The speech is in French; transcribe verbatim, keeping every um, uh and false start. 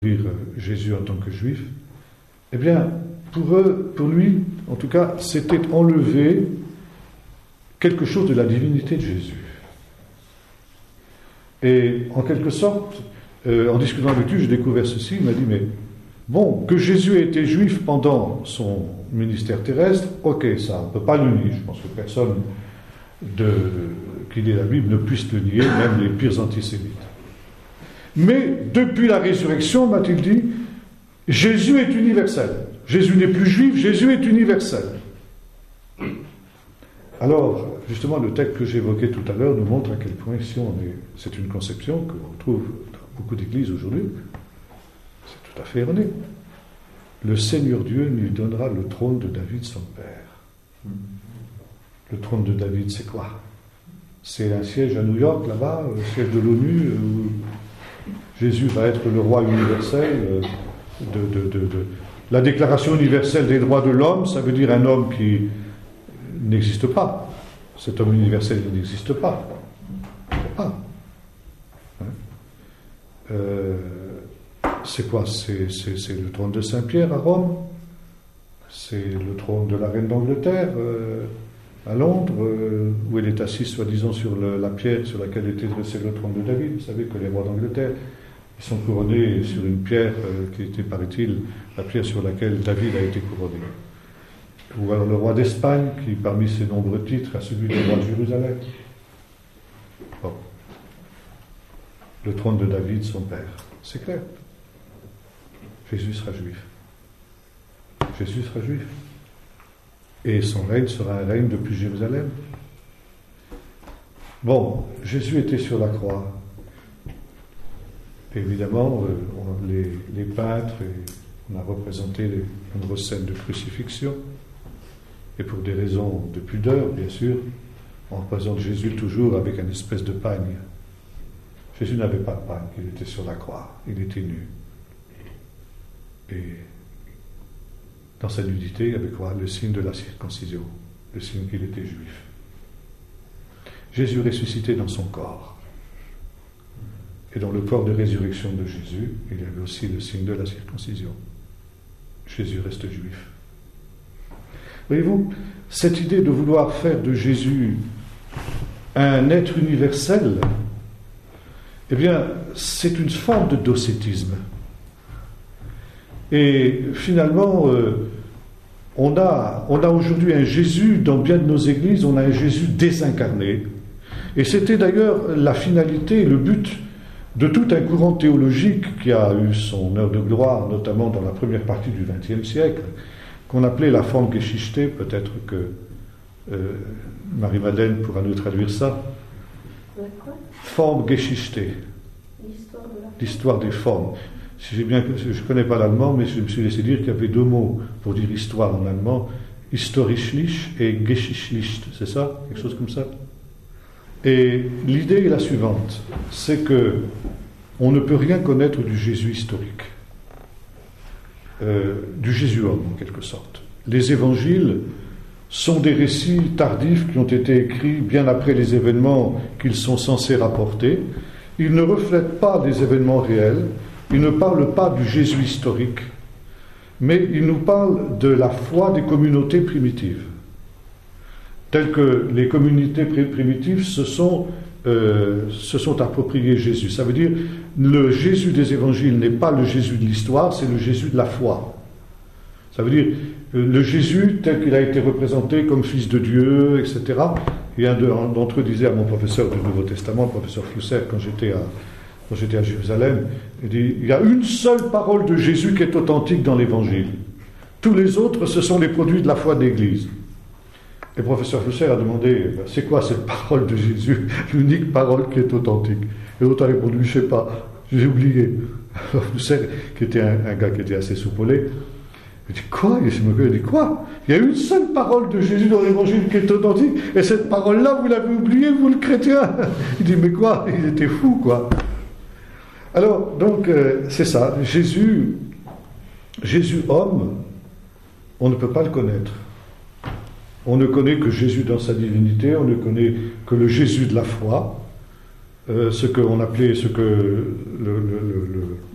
Jésus en tant que juif, eh bien, pour eux, pour lui, en tout cas, c'était enlever quelque chose de la divinité de Jésus. Et en quelque sorte, euh, en discutant avec lui, j'ai découvert ceci, il m'a dit, mais bon, que Jésus ait été juif pendant son ministère terrestre, ok, ça, on ne peut pas le nier, je pense que personne de, qui lit la Bible ne puisse le nier, même les pires antisémites. Mais depuis la résurrection, m'a-t-il dit, Jésus est universel. Jésus n'est plus juif, Jésus est universel. Alors, justement, le texte que j'évoquais tout à l'heure nous montre à quel point, si on est, c'est une conception que l'on trouve dans beaucoup d'églises aujourd'hui, c'est tout à fait erroné. Le Seigneur Dieu lui donnera le trône de David, son père. Le trône de David, c'est quoi? C'est un siège à New York, là-bas, le siège de l'ONU, où Jésus va être le roi universel de, de, de, de... La déclaration universelle des droits de l'homme, ça veut dire un homme qui n'existe pas. Cet homme universel, il n'existe pas. pas. Hein? Euh, c'est quoi? c'est, c'est, c'est le trône de Saint-Pierre à Rome. C'est le trône de la reine d'Angleterre euh, à Londres, euh, où elle est assise, soi-disant, sur le, la pierre sur laquelle était dressé le trône de David. Vous savez que les rois d'Angleterre, ils sont couronnés sur une pierre euh, qui était, paraît-il, la pierre sur laquelle David a été couronné. Ou alors le roi d'Espagne, qui parmi ses nombreux titres a celui de roi de Jérusalem. Bon. Le trône de David, son père. C'est clair. Jésus sera juif. Jésus sera juif. Et son règne sera un règne depuis Jérusalem. Bon, Jésus était sur la croix. Évidemment, euh, on, les, les peintres, et on a représenté les nombreuses scènes de crucifixion. Et pour des raisons de pudeur, bien sûr, on représente Jésus toujours avec une espèce de pagne. Jésus n'avait pas de pagne, il était sur la croix, il était nu. Et dans sa nudité, il y avait quoi? Le signe de la circoncision, le signe qu'il était juif. Jésus ressuscité dans son corps. Et dans le corps de résurrection de Jésus, il y avait aussi le signe de la circoncision. Jésus reste juif. Voyez-vous, cette idée de vouloir faire de Jésus un être universel, eh bien, c'est une forme de docétisme. Et finalement, euh, on a, on a aujourd'hui un Jésus, dans bien de nos églises, on a un Jésus désincarné. Et c'était d'ailleurs la finalité, le but de tout un courant théologique qui a eu son heure de gloire, notamment dans la première partie du vingtième siècle, qu'on appelait la forme Geschichte, peut-être que euh, Marie-Madeleine pourra nous traduire ça. Forme Geschichte. L'histoire, de la... L'histoire des formes. Si j'ai bien, je ne connais pas l'allemand, mais je me suis laissé dire qu'il y avait deux mots pour dire histoire en allemand, historischlich et geschichtlich, c'est ça? Quelque chose comme ça? Et l'idée est la suivante, c'est que on ne peut rien connaître du Jésus historique, euh, du Jésus homme en quelque sorte. Les évangiles sont des récits tardifs qui ont été écrits bien après les événements qu'ils sont censés rapporter. Ils ne reflètent pas des événements réels, ils ne parlent pas du Jésus historique, mais ils nous parlent de la foi des communautés primitives. Telles que les communautés primitives se sont, euh, se sont appropriées Jésus. Ça veut dire, le Jésus des évangiles n'est pas le Jésus de l'histoire, c'est le Jésus de la foi. Ça veut dire, le Jésus tel qu'il a été représenté comme fils de Dieu, et cetera. Et un d'entre eux disait à mon professeur du Nouveau Testament, le professeur Flusser, quand j'étais à, quand j'étais à Jérusalem, il dit, il y a une seule parole de Jésus qui est authentique dans l'Évangile. Tous les autres, ce sont les produits de la foi de l'Église. Et le professeur Flusser a demandé, c'est quoi cette parole de Jésus, l'unique parole qui est authentique? Et l'autre a répondu, je ne sais pas, j'ai oublié. Alors Flusser, qui était un, un gars qui était assez soupolé, il dit, quoi? Il dit, quoi? Il y a une seule parole de Jésus dans l'Évangile qui est authentique, et cette parole-là, vous l'avez oubliée, vous le chrétien? Il dit, mais quoi? Il était fou, quoi. Alors, donc, euh, c'est ça, Jésus, Jésus homme, on ne peut pas le connaître. On ne connaît que Jésus dans sa divinité, on ne connaît que le Jésus de la foi, euh, ce qu'on appelait, ce que le, le, le, le